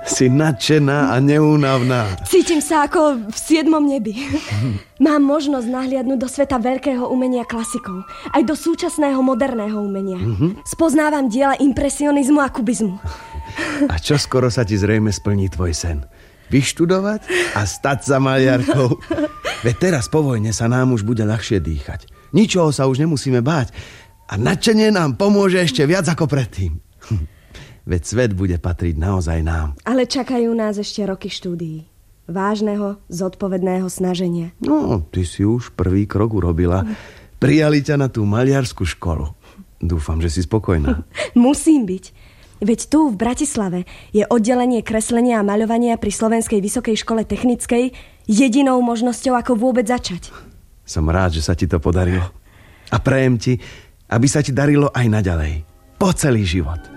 Si nadšená a neúnavná. Cítim sa ako v 7. nebi. Mám možnosť nahliadnúť do sveta veľkého umenia klasikov, aj do súčasného moderného umenia. Spoznávam diela impresionizmu a kubizmu. A čo skoro sa ti zrejme splní tvoj sen? Vyštudovať a stať sa maliarkou. Veď teraz po vojne sa nám už bude ľahšie dýchať. Ničoho sa už nemusíme báť. A nadšenie nám pomôže ešte viac ako predtým. Veď svet bude patriť naozaj nám. Ale čakajú nás ešte roky štúdií. Vážneho, zodpovedného snaženia. No, ty si už prvý krok urobila. Prijali ťa na tú maliarskú školu. Dúfam, že si spokojná. Musím byť. Veď tu v Bratislave je oddelenie kreslenia a maľovania pri Slovenskej vysokej škole technickej jedinou možnosťou, ako vôbec začať. Som rád, že sa ti to podarilo. A prajem ti, aby sa ti darilo aj naďalej. Po celý život.